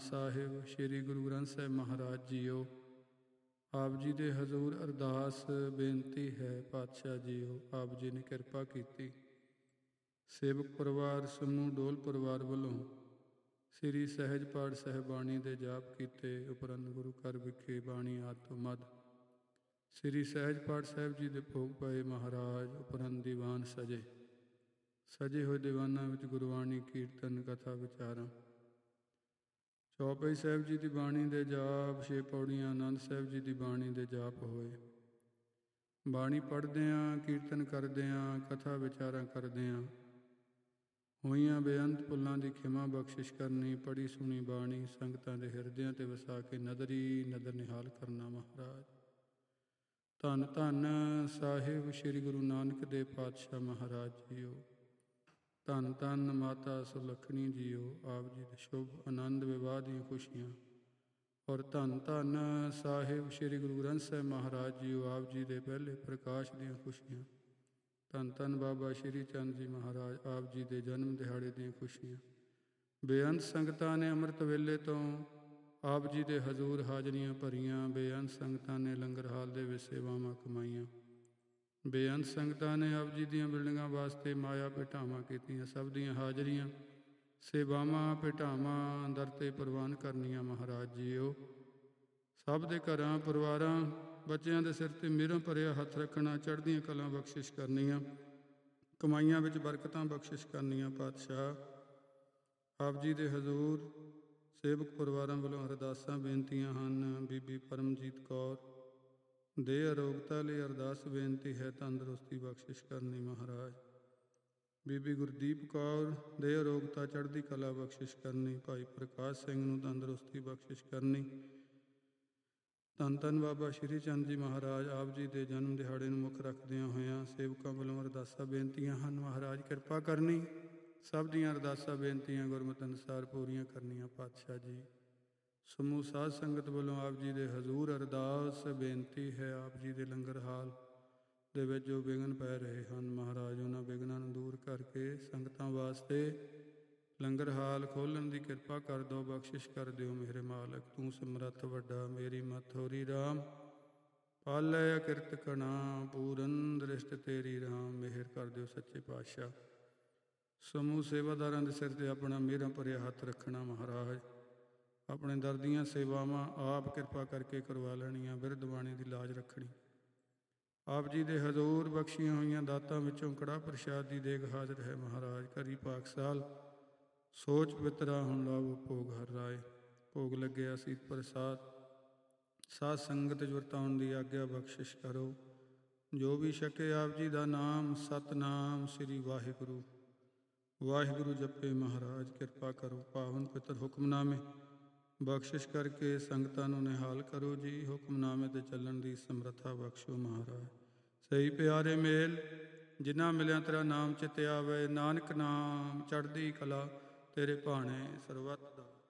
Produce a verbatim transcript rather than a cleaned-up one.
ਸਾਹਿਬ ਸ੍ਰੀ ਗੁਰੂ ਗ੍ਰੰਥ ਸਾਹਿਬ ਮਹਾਰਾਜ JIO. ਆਪ ਜੀ ਦੇ ਹਜ਼ੂਰ ਅਰਦਾਸ ਬੇਨਤੀ ਹੈ ਪਾਤਸ਼ਾਹ ਜੀਓ। ਆਪ ਜੀ ਨੇ ਕਿਰਪਾ ਕੀਤੀ। ਸੇਵਕ ਪਰਿਵਾਰ ਸਮੂਹ ਡੋਲ ਪਰਿਵਾਰ ਵੱਲੋਂ ਸ੍ਰੀ ਸਹਿਜ ਪਾਠ ਸਾਹਿਬ ਬਾਣੀ ਦੇ ਜਾਪ ਕੀਤੇ ਉਪਰੰਤ ਗੁਰੂ ਘਰ ਵਿਖੇ ਬਾਣੀ ਆਦਿ ਤੋਂ ਮੱਧ ਸ੍ਰੀ ਸਹਿਜ ਪਾਠ ਸਾਹਿਬ ਜੀ ਦੇ ਭੋਗ ਪਏ ਮਹਾਰਾਜ ਉਪਰੰਤ ਦੀਵਾਨ ਸਜੇ ਸਜੇ ਹੋਏ ਦੀਵਾਨਾਂ ਵਿੱਚ ਗੁਰਬਾਣੀ ਕੀਰਤਨ ਕਥਾ ਵਿਚਾਰਾਂ ਚੌਪਈ ਸਾਹਿਬ ਜੀ ਦੀ ਬਾਣੀ ਦੇ ਜਾਪ ਛੇ ਪੌੜੀਆਂ ਆਨੰਦ ਸਾਹਿਬ ਜੀ ਦੀ ਬਾਣੀ ਦੇ ਜਾਪ ਹੋਏ। ਬਾਣੀ ਪੜ੍ਹਦਿਆਂ ਕੀਰਤਨ ਕਰਦਿਆਂ ਕਥਾ ਵਿਚਾਰਾਂ ਕਰਦਿਆਂ ਹੋਈਆਂ ਬੇਅੰਤ ਭੁੱਲਾਂ ਦੀ ਖਿਮਾ ਬਖਸ਼ਿਸ਼ ਕਰਨੀ। ਪੜ੍ਹੀ ਸੁਣੀ ਬਾਣੀ ਸੰਗਤਾਂ ਦੇ ਹਿਰਦਿਆਂ 'ਤੇ ਵਸਾ ਕੇ ਨਦਰੀ ਨਦਰ ਨਿਹਾਲ ਕਰਨਾ ਮਹਾਰਾਜ। ਧੰਨ ਧੰਨ ਸਾਹਿਬ ਸ੍ਰੀ ਗੁਰੂ ਨਾਨਕ ਦੇਵ ਪਾਤਸ਼ਾਹ ਮਹਾਰਾਜ ਜੀਓ। ਧੰਨ ਧੰਨ ਮਾਤਾ ਸੁਲੱਖਣੀ ਜੀਓ। ਆਪ ਜੀ ਦੇ ਸ਼ੁਭ ਆਨੰਦ ਵਿਵਾਹ ਦੀਆਂ ਖੁਸ਼ੀਆਂ ਔਰ ਧੰਨ ਧੰਨ ਸਾਹਿਬ ਸ੍ਰੀ ਗੁਰੂ ਗ੍ਰੰਥ ਸਾਹਿਬ ਮਹਾਰਾਜ ਜੀਓ। ਆਪ ਜੀ ਦੇ ਪਹਿਲੇ ਪ੍ਰਕਾਸ਼ ਦੀਆਂ ਖੁਸ਼ੀਆਂ। ਧੰਨ ਧੰਨ ਬਾਬਾ ਸ਼੍ਰੀ ਚੰਦ ਜੀ ਮਹਾਰਾਜ ਆਪ ਜੀ ਦੇ ਜਨਮ ਦਿਹਾੜੇ ਦੀਆਂ ਖੁਸ਼ੀਆਂ। ਬੇਅੰਤ ਸੰਗਤਾਂ ਨੇ ਅੰਮ੍ਰਿਤ ਵੇਲੇ ਤੋਂ ਆਪ ਜੀ ਦੇ ਹਜ਼ੂਰ ਹਾਜ਼ਰੀਆਂ ਭਰੀਆਂ। ਬੇਅੰਤ ਸੰਗਤਾਂ ਨੇ ਲੰਗਰ ਹਾਲ ਦੇ ਵਿੱਚ ਸੇਵਾਵਾਂ ਕਮਾਈਆਂ। ਬੇਅੰਤ ਸੰਗਤਾਂ ਨੇ ਆਪ ਜੀ ਦੀਆਂ ਬਿਲਡਿੰਗਾਂ ਵਾਸਤੇ ਮਾਇਆ ਭੇਟਾਵਾਂ ਕੀਤੀਆਂ। ਸਭ ਦੀਆਂ ਹਾਜ਼ਰੀਆਂ ਸੇਵਾਵਾਂ ਭੇਟਾਵਾਂ ਦਰ 'ਤੇ ਪ੍ਰਵਾਨ ਕਰਨੀਆਂ ਮਹਾਰਾਜ ਜੀਓ। ਸਭ ਦੇ ਘਰਾਂ ਪਰਿਵਾਰਾਂ ਬੱਚਿਆਂ ਦੇ ਸਿਰ 'ਤੇ ਮਿਹਰਾਂ ਭਰਿਆ ਹੱਥ ਰੱਖਣਾ। ਚੜ੍ਹਦੀਆਂ ਕਲਾਂ ਬਖਸ਼ਿਸ਼ ਕਰਨੀਆਂ। ਕਮਾਈਆਂ ਵਿੱਚ ਬਰਕਤਾਂ ਬਖਸ਼ਿਸ਼ ਕਰਨੀਆਂ ਪਾਤਸ਼ਾਹ। ਆਪ ਜੀ ਦੇ ਹਜ਼ੂਰ ਸੇਵਕ ਪਰਿਵਾਰਾਂ ਵੱਲੋਂ ਅਰਦਾਸਾਂ ਬੇਨਤੀਆਂ ਹਨ। ਬੀਬੀ ਪਰਮਜੀਤ ਕੌਰ ਦੇ ਅਰੋਗਤਾ ਲਈ ਅਰਦਾਸ ਬੇਨਤੀ ਹੈ। ਤੰਦਰੁਸਤੀ ਬਖਸ਼ਿਸ਼ ਕਰਨੀ ਮਹਾਰਾਜ। ਬੀਬੀ ਗੁਰਦੀਪ ਕੌਰ ਦੇ ਅਰੋਗਤਾ ਚੜ੍ਹਦੀ ਕਲਾ ਬਖਸ਼ਿਸ਼ ਕਰਨੀ। ਭਾਈ ਪ੍ਰਕਾਸ਼ ਸਿੰਘ ਨੂੰ ਤੰਦਰੁਸਤੀ ਬਖਸ਼ਿਸ਼ ਕਰਨੀ। ਧੰਨ ਧੰਨ ਬਾਬਾ ਸ਼੍ਰੀ ਚੰਦ ਜੀ ਮਹਾਰਾਜ ਆਪ ਜੀ ਦੇ ਜਨਮ ਦਿਹਾੜੇ ਨੂੰ ਮੁੱਖ ਰੱਖਦਿਆਂ ਹੋਇਆਂ ਸੇਵਕਾਂ ਵੱਲੋਂ ਅਰਦਾਸਾਂ ਬੇਨਤੀਆਂ ਹਨ। ਮਹਾਰਾਜ ਕਿਰਪਾ ਕਰਨੀ। ਸਭ ਦੀਆਂ ਅਰਦਾਸਾਂ ਬੇਨਤੀਆਂ ਗੁਰਮਤਿ ਅਨੁਸਾਰ ਪੂਰੀਆਂ ਕਰਨੀਆਂ ਪਾਤਸ਼ਾਹ ਜੀ। ਸਮੂਹ ਸਾਧ ਸੰਗਤ ਵੱਲੋਂ ਆਪ ਜੀ ਦੇ ਹਜ਼ੂਰ ਅਰਦਾਸ ਬੇਨਤੀ ਹੈ। ਆਪ ਜੀ ਦੇ ਲੰਗਰ ਹਾਲ ਦੇ ਵਿੱਚ ਜੋ ਵਿਘਨ ਪੈ ਰਹੇ ਹਨ ਮਹਾਰਾਜ ਉਹਨਾਂ ਵਿਘਨਾਂ ਨੂੰ ਦੂਰ ਕਰਕੇ ਸੰਗਤਾਂ ਵਾਸਤੇ ਲੰਗਰ ਹਾਲ ਖੋਲ੍ਹਣ ਦੀ ਕਿਰਪਾ ਕਰ ਦਿਓ। ਬਖਸ਼ਿਸ਼ ਕਰ ਦਿਓ ਮੇਰੇ ਮਾਲਕ। ਤੂੰ ਸਮਰੱਥ ਵੱਡਾ ਮੇਰੀ ਮੱਤ ਹੋਰੀ ਰਾਮ। ਪਾਲੈ ਅਕਿਰਤ ਕਣਾ ਪੂਰਨ ਦ੍ਰਿਸ਼ਟ ਤੇਰੀ ਰਾਮ। ਮਿਹਰ ਕਰ ਦਿਓ ਸੱਚੇ ਪਾਤਸ਼ਾਹ। ਸਮੂਹ ਸੇਵਾਦਾਰਾਂ ਦੇ ਸਿਰ 'ਤੇ ਆਪਣਾ ਮਿਹਰਾਂ ਭਰਿਆ ਹੱਥ ਰੱਖਣਾ ਮਹਾਰਾਜ। ਆਪਣੇ ਦਰ ਦੀਆਂ ਸੇਵਾਵਾਂ ਆਪ ਕਿਰਪਾ ਕਰਕੇ ਕਰਵਾ ਲੈਣੀਆਂ। ਬਿਰਧ ਬਾਣੀ ਦੀ ਲਾਜ ਰੱਖਣੀ। ਆਪ ਜੀ ਦੇ ਹਜ਼ੂਰ ਬਖਸ਼ੀਆਂ ਹੋਈਆਂ ਦਾਤਾਂ ਵਿੱਚੋਂ ਕੜਾਹ ਪ੍ਰਸ਼ਾਦ ਦੀ ਦੇਗ ਹਾਜ਼ਰ ਹੈ ਮਹਾਰਾਜ। ਘਰੀ ਪਾਕਸਾਲ ਸੋਚ ਪਿਤਰਾ ਹੁਣ ਲਾਵੋ ਭੋਗ ਹਰ ਰਾਏ। ਭੋਗ ਲੱਗਿਆ ਸੀਤ ਪ੍ਰਸਾਦ ਸਾਧ ਸੰਗਤ ਵਰਤਾਉਣ ਦੀ ਆਗਿਆ ਬਖਸ਼ਿਸ਼ ਕਰੋ। ਜੋ ਵੀ ਛਕੇ ਆਪ ਜੀ ਦਾ ਨਾਮ ਸਤਿਨਾਮ ਸ੍ਰੀ ਵਾਹਿਗੁਰੂ ਵਾਹਿਗੁਰੂ ਜਪੇ ਮਹਾਰਾਜ। ਕਿਰਪਾ ਕਰੋ ਪਾਵਨ ਪਿੱਤਰ ਹੁਕਮਨਾਮੇ ਬਖਸ਼ਿਸ਼ ਕਰਕੇ ਸੰਗਤਾਂ ਨੂੰ ਨਿਹਾਲ ਕਰੋ ਜੀ। ਹੁਕਮਨਾਮੇ 'ਤੇ ਚੱਲਣ ਦੀ ਸਮਰੱਥਾ ਬਖਸ਼ੋ ਮਹਾਰਾਜ। ਸਹੀ ਪਿਆਰੇ ਮੇਲ ਜਿਨ੍ਹਾਂ ਮਿਲਿਆ ਤੇਰਾ ਨਾਮ ਚਿਤ ਆਵੇ। ਨਾਨਕ ਨਾਮ ਚੜ੍ਹਦੀ ਕਲਾ ਤੇਰੇ ਭਾਣੇ ਸਰਬੱਤ